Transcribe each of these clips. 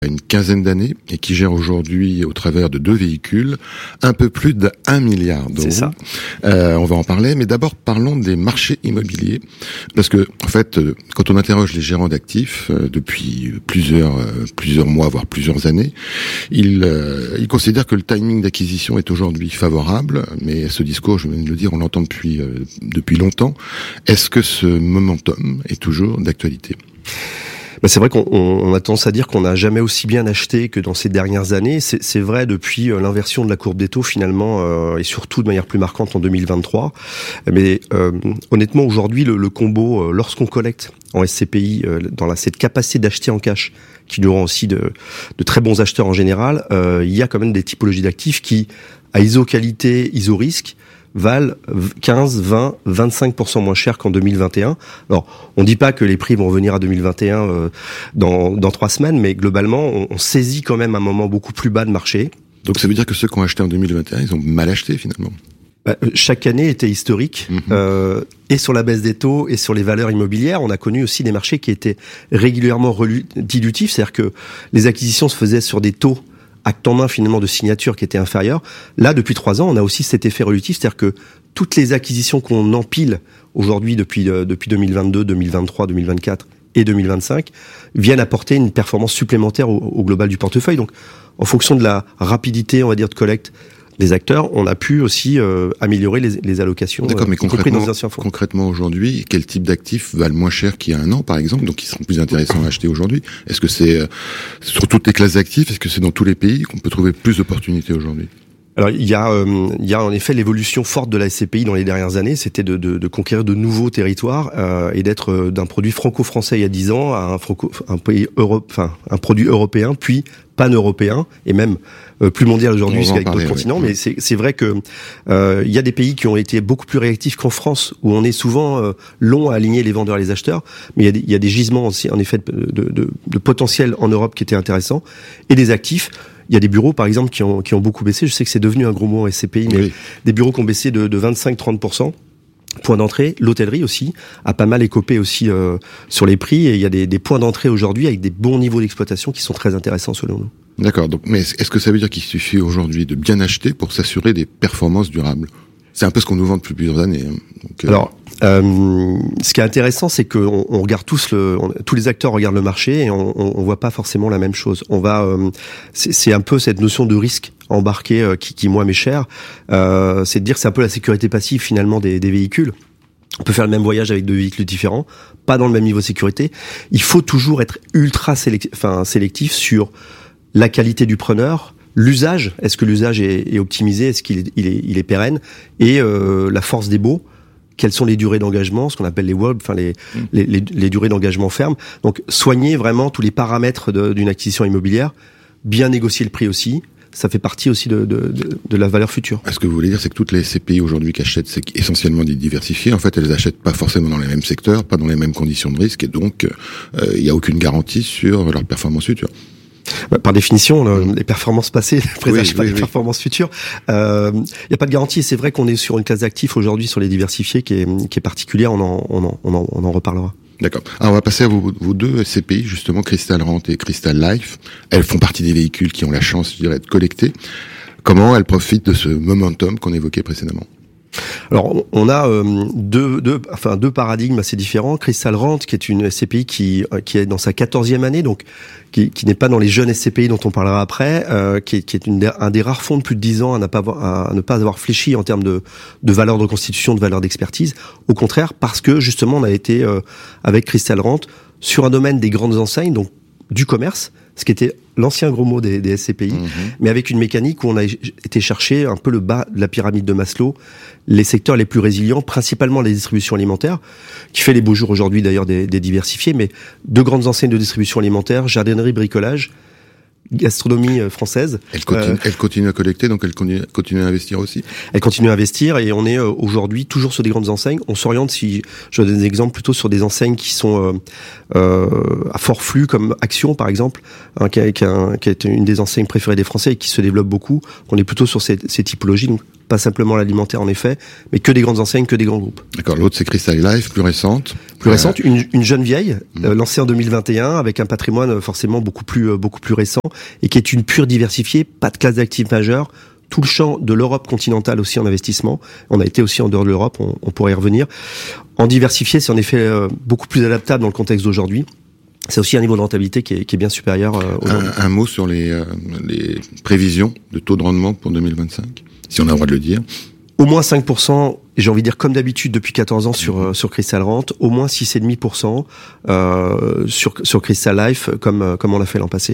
une quinzaine d'années et qui gère aujourd'hui, au travers de 2 véhicules, un peu plus d'1 milliard d'euros. C'est ça. On va en parler, mais d'abord parlons des marchés immobiliers, parce que en fait, quand on interroge les gérants d'actifs depuis plusieurs mois, voire plusieurs années, ils considèrent que le timing d'acquisition est aujourd'hui favorable, mais ce discours, je viens de le dire, on l'entend depuis longtemps. Est-ce que ce momentum est toujours d'actualité ? C'est vrai qu'on a tendance à dire qu'on n'a jamais aussi bien acheté que dans ces dernières années. C'est vrai depuis l'inversion de la courbe des taux finalement, et surtout de manière plus marquante en 2023. Mais honnêtement, aujourd'hui, le combo, lorsqu'on collecte en SCPI, dans cette capacité d'acheter en cash, qui nous rend aussi de très bons acheteurs en général, il y a quand même des typologies d'actifs qui, à ISO qualité, ISO risque, valent 15, 20, 25% moins cher qu'en 2021. Alors, on dit pas que les prix vont revenir à 2021 dans 3 semaines, mais globalement, on saisit quand même un moment beaucoup plus bas de marché. Donc ça veut dire que ceux qui ont acheté en 2021, ils ont mal acheté finalement. Chaque année était historique, et sur la baisse des taux et sur les valeurs immobilières, on a connu aussi des marchés qui étaient régulièrement dilutifs, c'est-à-dire que les acquisitions se faisaient sur des taux acte en main finalement de signature qui était inférieur. Là, depuis 3 ans, on a aussi cet effet relutif, c'est-à-dire que toutes les acquisitions qu'on empile aujourd'hui depuis 2022, 2023, 2024 et 2025 viennent apporter une performance supplémentaire au global du portefeuille. Donc, en fonction de la rapidité, on va dire, de collecte des acteurs, on a pu aussi améliorer les allocations. D'accord, mais compris dans les anciens fonds. Concrètement aujourd'hui, quel type d'actifs valent moins cher qu'il y a un an, par exemple, donc qui seront plus intéressants à acheter aujourd'hui? Est-ce que c'est sur toutes les classes d'actifs? Est-ce que c'est dans tous les pays qu'on peut trouver plus d'opportunités aujourd'hui? Alors il y a en effet l'évolution forte de la SCPI dans les dernières années, c'était de conquérir de nouveaux territoires et d'être d'un produit franco-français il y a 10 ans à un produit européen puis pan-européen et même plus mondial aujourd'hui avec d'autres continents. Mais c'est vrai que il y a des pays qui ont été beaucoup plus réactifs qu'en France où on est souvent long à aligner les vendeurs et les acheteurs. Mais il y a des gisements aussi en effet de potentiel en Europe qui étaient intéressants et des actifs. Il y a des bureaux, par exemple, qui ont beaucoup baissé. Je sais que c'est devenu un gros mot en SCPI, mais oui. Des bureaux qui ont baissé de 25-30%. Point d'entrée, l'hôtellerie aussi a pas mal écopé aussi sur les prix. Et il y a des points d'entrée aujourd'hui avec des bons niveaux d'exploitation qui sont très intéressants selon nous. D'accord. Donc, mais est-ce que ça veut dire qu'il suffit aujourd'hui de bien acheter pour s'assurer des performances durables? C'est un peu ce qu'on nous vend depuis plusieurs années. Donc, alors, ce qui est intéressant, c'est que on regarde tous les acteurs regardent le marché et on voit pas forcément la même chose. C'est un peu cette notion de risque embarqué qui moi m'est chère. C'est de dire que c'est un peu la sécurité passive finalement des véhicules. On peut faire le même voyage avec 2 véhicules différents, pas dans le même niveau de sécurité. Il faut toujours être ultra sélectif sur la qualité du preneur. L'usage, est-ce que l'usage est optimisé, est-ce qu'il est pérenne, et la force des baux, quelles sont les durées d'engagement, ce qu'on appelle les WOB, les durées d'engagement fermes. Donc soigner vraiment tous les paramètres d'une acquisition immobilière, bien négocier le prix aussi. Ça fait partie aussi de la valeur future. Ce que vous voulez dire, c'est que toutes les SCPI aujourd'hui qui achètent, c'est essentiellement des diversifiés. En fait, elles achètent pas forcément dans les mêmes secteurs, pas dans les mêmes conditions de risque, et donc il y a aucune garantie sur leur performance future. Par définition, les performances passées ne présagent pas les performances futures. Il n'y a pas de garantie, et c'est vrai qu'on est sur une classe d'actifs aujourd'hui sur les diversifiés qui est particulière. On en reparlera. D'accord. Alors on va passer à vos 2 SCPI, justement, Crystal Rent et Crystal Life. Elles font partie des véhicules qui ont la chance, je dirais, de collecter. Comment elles profitent de ce momentum qu'on évoquait précédemment? Alors, on a deux paradigmes assez différents. Crystal Rent, qui est une SCPI qui est dans sa 14e année, donc qui n'est pas dans les jeunes SCPI dont on parlera après, qui est un des rares fonds de plus de 10 ans à ne pas avoir fléchi en termes de valeur de constitution, de valeur d'expertise. Au contraire, parce que justement, on a été avec Crystal Rent sur un domaine des grandes enseignes, donc du commerce, ce qui était l'ancien gros mot des SCPI, mais avec une mécanique où on a été chercher un peu le bas de la pyramide de Maslow, les secteurs les plus résilients, principalement les distributions alimentaires, qui fait les beaux jours aujourd'hui d'ailleurs des diversifiés, mais 2 grandes enseignes de distribution alimentaire, jardinerie, bricolage, gastronomie française. Elle continue à collecter, donc elle continue à investir aussi. Elle continue à investir et on est aujourd'hui toujours sur des grandes enseignes. On s'oriente, si je donne des exemples, plutôt sur des enseignes qui sont à fort flux, comme Action par exemple, qui est une des enseignes préférées des Français et qui se développe beaucoup. On est plutôt sur ces typologies, donc pas simplement l'alimentaire en effet, mais que des grandes enseignes, que des grands groupes. D'accord, l'autre c'est Crystal Life, plus récente. Une jeune vieille, lancée en 2021, avec un patrimoine forcément beaucoup plus récent, et qui est une pure diversifiée, pas de classe d'actifs majeure, tout le champ de l'Europe continentale aussi en investissement. On a été aussi en dehors de l'Europe, on pourrait y revenir. En diversifié, c'est en effet beaucoup plus adaptable dans le contexte d'aujourd'hui. C'est aussi un niveau de rentabilité qui est bien supérieur aujourd'hui. Un mot sur les prévisions de taux de rendement pour 2025, si on a le droit de le dire. Au moins 5%, et j'ai envie de dire comme d'habitude depuis 14 ans sur Crystal Rent, au moins 6,5% sur Crystal Life, comme on l'a fait l'an passé.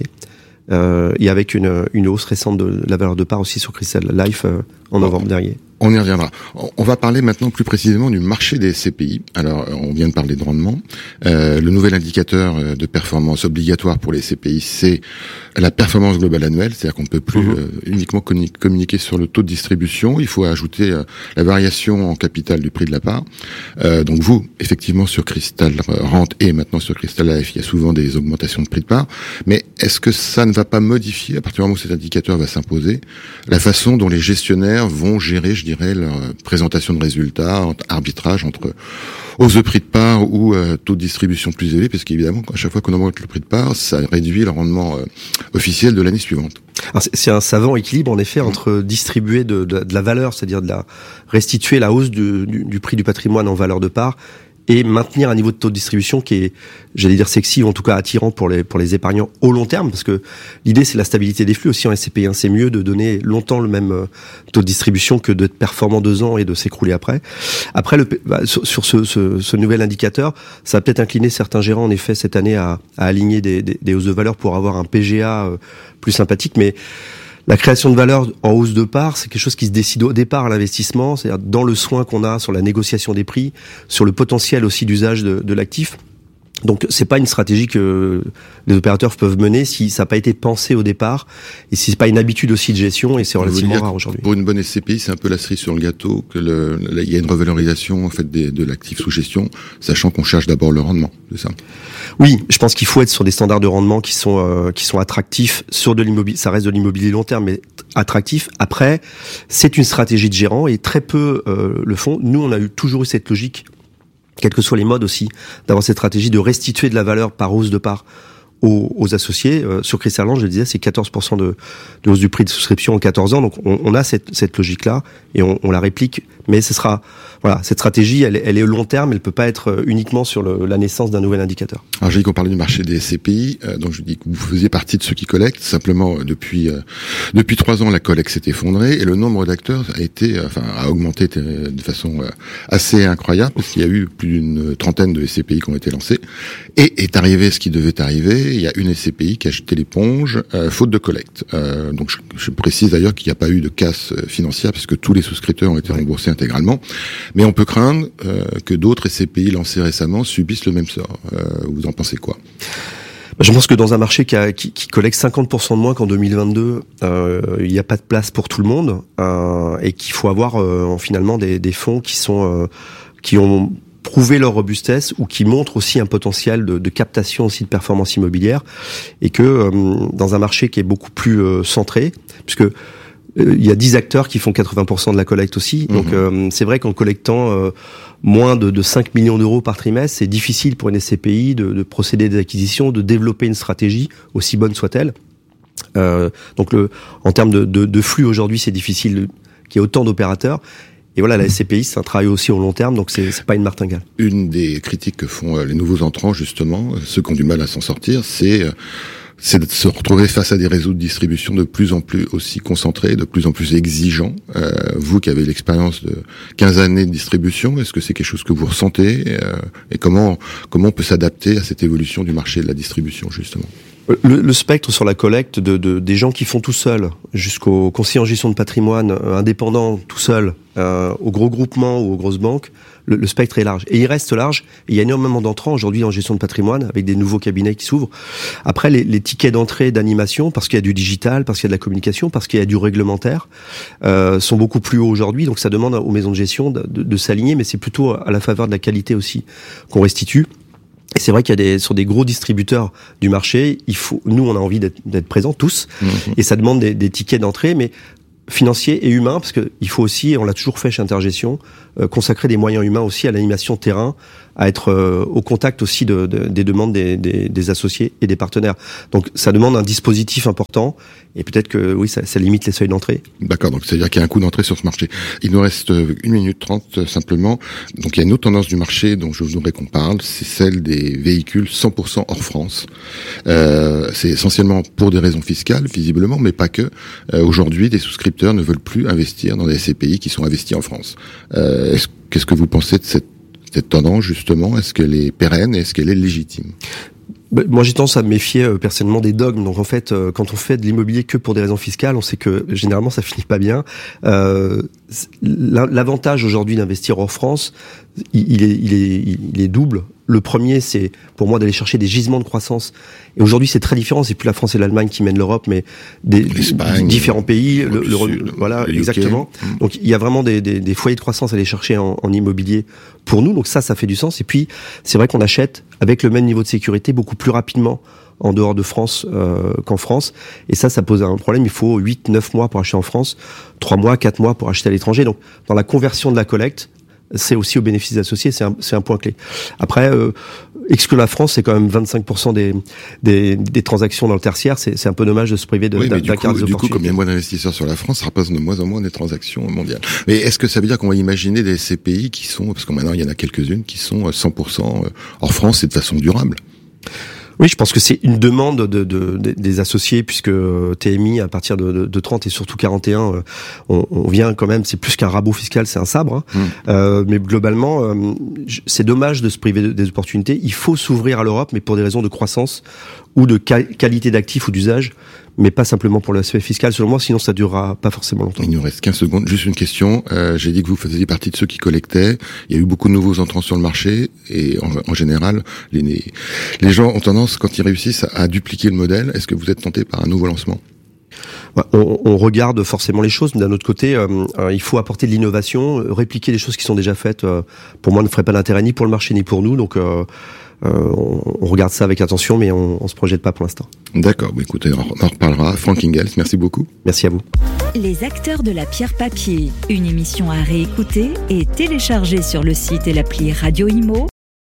Et avec une hausse récente de la valeur de part aussi sur Crystal Life en novembre dernier. On y reviendra. On va parler maintenant plus précisément du marché des SCPI. Alors, on vient de parler de rendement. Le nouvel indicateur de performance obligatoire pour les SCPI, c'est la performance globale annuelle. C'est-à-dire qu'on ne peut plus uniquement communiquer sur le taux de distribution. Il faut ajouter la variation en capital du prix de la part. Donc vous, effectivement, sur Crystal Rent et maintenant sur Crystal Life, il y a souvent des augmentations de prix de part. Mais est-ce que ça ne va pas modifier, à partir du moment où cet indicateur va s'imposer, la façon dont les gestionnaires vont gérer, je dirais, leur présentation de résultats, arbitrage entre hausse de prix de part ou taux de distribution plus élevé, parce qu'évidemment, à chaque fois qu'on augmente le prix de part, ça réduit le rendement officiel de l'année suivante. Alors c'est un savant équilibre, en effet, entre distribuer de la valeur, c'est-à-dire restituer la hausse du prix du patrimoine en valeur de part, et maintenir un niveau de taux de distribution qui est, j'allais dire sexy, ou en tout cas attirant pour les épargnants au long terme, parce que l'idée c'est la stabilité des flux aussi en SCPI. C'est mieux de donner longtemps le même taux de distribution que d'être performant 2 ans et de s'écrouler après. Après, sur ce nouvel indicateur, ça va peut-être incliner certains gérants en effet cette année à aligner des hausses de valeur pour avoir un PGA plus sympathique, mais la création de valeur en hausse de part, c'est quelque chose qui se décide au départ à l'investissement, c'est-à-dire dans le soin qu'on a sur la négociation des prix, sur le potentiel aussi d'usage de l'actif. Donc c'est pas une stratégie que les opérateurs peuvent mener si ça n'a pas été pensé au départ et si c'est pas une habitude aussi de gestion, et c'est relativement rare aujourd'hui. Pour une bonne SCPI, c'est un peu la cerise sur le gâteau que il y a une revalorisation en fait de l'actif sous gestion, sachant qu'on cherche d'abord le rendement, c'est ça. Oui, je pense qu'il faut être sur des standards de rendement qui sont attractifs sur de l'immobilier. Ça reste de l'immobilier long terme, mais attractif. Après, c'est une stratégie de gérant et très peu le font. Nous, on a toujours eu cette logique, quels que soient les modes aussi, d'avoir cette stratégie de restituer de la valeur par hausse de part aux associés. Sur Crystal Rent, je le disais, c'est 14% de hausse du prix de souscription en 14 ans. Donc on a cette logique-là et on la réplique. Mais ce sera, voilà, cette stratégie, elle est au long terme, elle peut pas être uniquement sur la naissance d'un nouvel indicateur. Alors j'ai dit qu'on parlait du marché des SCPI, donc je dis que vous faisiez partie de ceux qui collectent. Simplement, depuis 3 ans, la collecte s'est effondrée et le nombre d'acteurs a augmenté de façon assez incroyable, parce qu'il y a eu plus d'une trentaine de SCPI qui ont été lancés. Et est arrivé ce qui devait arriver. Il y a une SCPI qui a jeté l'éponge, faute de collecte. Donc je précise d'ailleurs qu'il n'y a pas eu de casse financière, parce que tous les souscripteurs ont été remboursés intégralement. Mais on peut craindre que d'autres SCPI lancés récemment subissent le même sort. Vous en pensez quoi ? Je pense que dans un marché qui collecte 50% de moins qu'en 2022, il n'y a pas de place pour tout le monde, et qu'il faut avoir finalement des fonds qui ont prouvé leur robustesse ou qui montrent aussi un potentiel de captation aussi de performance immobilière, et que dans un marché qui est beaucoup plus centré, puisque il y a 10 acteurs qui font 80% de la collecte aussi. Donc c'est vrai qu'en collectant moins de 5 millions d'euros par trimestre, c'est difficile pour une SCPI de procéder à des acquisitions, de développer une stratégie, aussi bonne soit-elle. Donc en termes de flux aujourd'hui, c'est difficile qu'il y ait autant d'opérateurs. Et voilà, la SCPI, c'est un travail aussi au long terme, donc c'est pas une martingale. Une des critiques que font les nouveaux entrants, justement, ceux qui ont du mal à s'en sortir, c'est de se retrouver face à des réseaux de distribution de plus en plus aussi concentrés, de plus en plus exigeants. Vous qui avez l'expérience de 15 années de distribution, est-ce que c'est quelque chose que vous ressentez, et comment on peut s'adapter à cette évolution du marché de la distribution, justement? Le spectre sur la collecte des gens qui font tout seuls, jusqu'aux conseillers en gestion de patrimoine indépendants tout seuls, aux gros groupements ou aux grosses banques, le spectre est large. Et il reste large. Et il y a énormément d'entrants aujourd'hui en gestion de patrimoine, avec des nouveaux cabinets qui s'ouvrent. Après, les tickets d'entrée d'animation, parce qu'il y a du digital, parce qu'il y a de la communication, parce qu'il y a du réglementaire, sont beaucoup plus hauts aujourd'hui. Donc ça demande aux maisons de gestion de s'aligner, mais c'est plutôt à la faveur de la qualité aussi qu'on restitue. Et c'est vrai qu'il y a sur des gros distributeurs du marché, nous on a envie d'être présents tous, et ça demande des tickets d'entrée, mais financiers et humains, parce que il faut aussi, et on l'a toujours fait chez Intergestion, consacrer des moyens humains aussi à l'animation terrain, à être au contact aussi des demandes des associés et des partenaires. Donc ça demande un dispositif important, et peut-être que oui, ça limite les seuils d'entrée. D'accord, donc c'est-à-dire qu'il y a un coût d'entrée sur ce marché. Il nous reste 1 minute 30 simplement. Donc il y a une autre tendance du marché dont je voudrais qu'on parle, c'est celle des véhicules 100% hors France. C'est essentiellement pour des raisons fiscales, visiblement, mais pas que. Aujourd'hui, des souscripteurs ne veulent plus investir dans des SCPI qui sont investis en France. Qu'est-ce que vous pensez de cette tendance, justement? Est-ce qu'elle est pérenne et est-ce qu'elle est légitime? Moi, j'ai tendance à me méfier personnellement des dogmes. Donc en fait, quand on fait de l'immobilier que pour des raisons fiscales, on sait que généralement ça finit pas bien. L'avantage aujourd'hui d'investir hors France, il est double. Le premier, c'est pour moi d'aller chercher des gisements de croissance. Et aujourd'hui, c'est très différent. C'est plus la France et l'Allemagne qui mènent l'Europe, mais différents pays. Voilà, exactement. Donc il y a vraiment des foyers de croissance à aller chercher en immobilier pour nous. Donc ça fait du sens. Et puis c'est vrai qu'on achète avec le même niveau de sécurité beaucoup plus rapidement en dehors de France qu'en France. Et ça pose un problème. Il faut 8-9 mois pour acheter en France, 3 mois, 4 mois pour acheter à l'étranger. Donc dans la conversion de la collecte, c'est aussi au bénéfice des associés, c'est un point clé. Après, exclure la France, c'est quand même 25% des transactions dans le tertiaire. C'est un peu dommage de se priver d'un quart des opportunités. Du coup, comme il y a moins d'investisseurs sur la France, ça représente de moins en moins des transactions mondiales. Mais est-ce que ça veut dire qu'on va imaginer des SCPI qui sont, parce que maintenant il y en a quelques-unes qui sont 100% hors France et de façon durable? Oui, je pense que c'est une demande des associés, puisque TMI, à partir de 30 et surtout 41, on vient quand même, c'est plus qu'un rabot fiscal, c'est un sabre. Mais globalement, c'est dommage de se priver des opportunités. Il faut s'ouvrir à l'Europe, mais pour des raisons de croissance ou de qualité d'actifs ou d'usage, mais pas simplement pour l'aspect fiscal, selon moi, sinon ça durera pas forcément longtemps. Il nous reste 15 secondes. Juste une question. J'ai dit que vous faisiez partie de ceux qui collectaient. Il y a eu beaucoup de nouveaux entrants sur le marché et en général, les gens ont tendance, quand ils réussissent, à dupliquer le modèle. Est-ce que vous êtes tenté par un nouveau lancement? On regarde forcément les choses, mais d'un autre côté, il faut apporter de l'innovation, répliquer les choses qui sont déjà faites. Pour moi, ne ferait pas d'intérêt ni pour le marché ni pour nous. Donc, on regarde ça avec attention, mais on se projette pas pour l'instant. D'accord. Bon, écoutez, on en reparlera. Franck Ingels, merci beaucoup. Merci à vous. Les acteurs de la pierre papier, une émission à réécouter et télécharger sur le site et l'appli Radio Imo.